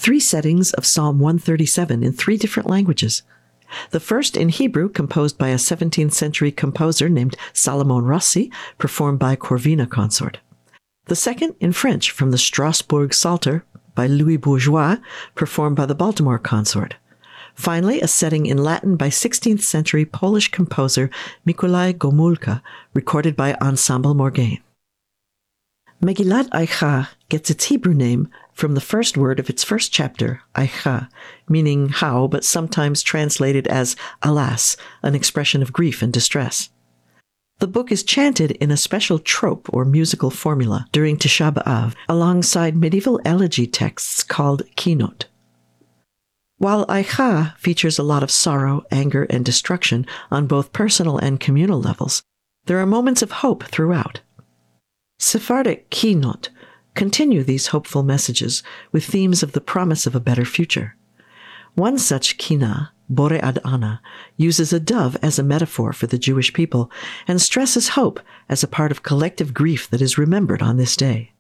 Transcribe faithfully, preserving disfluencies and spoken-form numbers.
three settings of Psalm one thirty-seven in three different languages. The first in Hebrew, composed by a seventeenth century composer named Salomon Rossi, performed by Corvina Consort. The second in French from the Strasbourg Psalter by Louis Bourgeois, performed by the Baltimore Consort. Finally, a setting in Latin by sixteenth century Polish composer Mikołaj Gomulka, recorded by Ensemble Morgaine. Megillat Eicha gets its Hebrew name from the first word of its first chapter, Eicha, meaning how, but sometimes translated as alas, an expression of grief and distress. The book is chanted in a special trope or musical formula during Tisha B'Av, alongside medieval elegy texts called kinot. While Eicha features a lot of sorrow, anger, and destruction on both personal and communal levels, there are moments of hope throughout. Sephardic kinot continue these hopeful messages with themes of the promise of a better future. One such kina, Bore Ad Ana, uses a dove as a metaphor for the Jewish people and stresses hope as a part of collective grief that is remembered on this day.